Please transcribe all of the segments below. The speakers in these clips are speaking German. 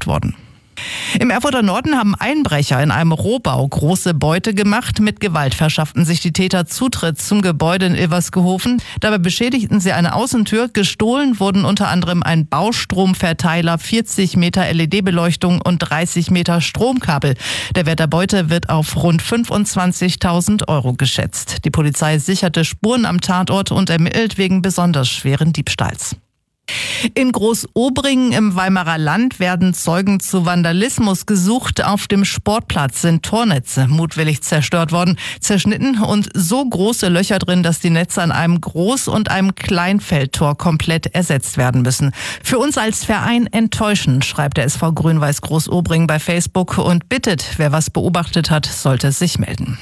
verurteilt worden. Im Erfurter Norden haben Einbrecher in einem Rohbau große Beute gemacht. Mit Gewalt verschafften sich die Täter Zutritt zum Gebäude in Ilversgehofen. Dabei beschädigten sie eine Außentür. Gestohlen wurden unter anderem ein Baustromverteiler, 40 Meter LED-Beleuchtung und 30 Meter Stromkabel. Der Wert der Beute wird auf rund 25.000 Euro geschätzt. Die Polizei sicherte Spuren am Tatort und ermittelt wegen besonders schweren Diebstahls. In Großobringen im Weimarer Land werden Zeugen zu Vandalismus gesucht. Auf dem Sportplatz sind Tornetze mutwillig zerstört worden, zerschnitten und so große Löcher drin, dass die Netze an einem Groß- und einem Kleinfeldtor komplett ersetzt werden müssen. Für uns als Verein enttäuschend, schreibt der SV Grün-Weiß Großobringen bei Facebook und bittet, wer was beobachtet hat, sollte sich melden.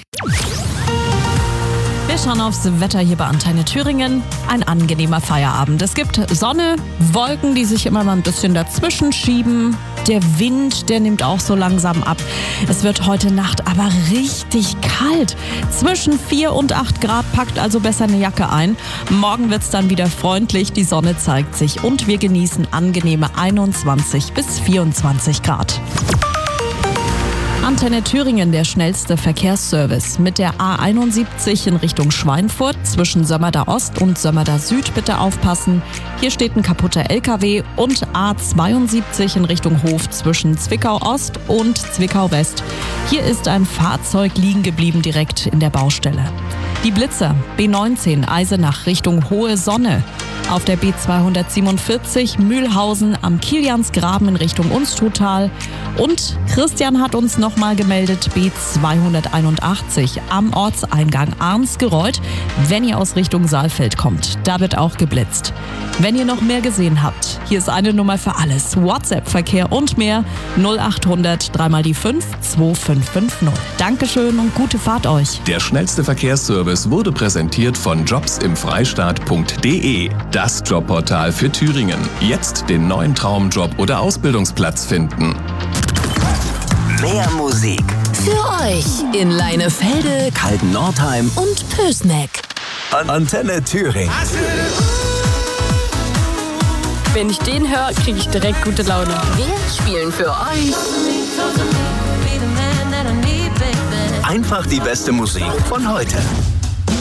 Wir schauen aufs Wetter hier bei Antenne Thüringen. Ein angenehmer Feierabend. Es gibt Sonne, Wolken, die sich immer mal ein bisschen dazwischen schieben. Der Wind, der nimmt auch so langsam ab. Es wird heute Nacht aber richtig kalt. Zwischen 4 und 8 Grad, packt also besser eine Jacke ein. Morgen wird es dann wieder freundlich, die Sonne zeigt sich und wir genießen angenehme 21 bis 24 Grad. Antenne Thüringen, der schnellste Verkehrsservice. Mit der A71 in Richtung Schweinfurt zwischen Sömmerda Ost und Sömmerda Süd bitte aufpassen. Hier steht ein kaputter LKW und A72 in Richtung Hof zwischen Zwickau Ost und Zwickau West. Hier ist ein Fahrzeug liegen geblieben direkt in der Baustelle. Die Blitzer, B19 Eisenach Richtung Hohe Sonne. Auf der B247 Mühlhausen am Kiliansgraben in Richtung Unstruttal. Und Christian hat uns nochmal gemeldet, B281 am Ortseingang Arnsgereuth, wenn ihr aus Richtung Saalfeld kommt. Da wird auch geblitzt. Wenn ihr noch mehr gesehen habt, hier ist eine Nummer für alles. WhatsApp-Verkehr und mehr 0800 3 die 5 2550. Dankeschön und gute Fahrt euch. Der schnellste Verkehrsservice wurde präsentiert von jobsimfreistaat.de. Das Jobportal für Thüringen. Jetzt den neuen Traumjob oder Ausbildungsplatz finden. Mehr Musik für euch in Leinefelde, Kalten-Nordheim und Pößneck. Antenne Thüringen. Wenn ich den höre, kriege ich direkt gute Laune. Wir spielen für euch Einfach die beste Musik von heute.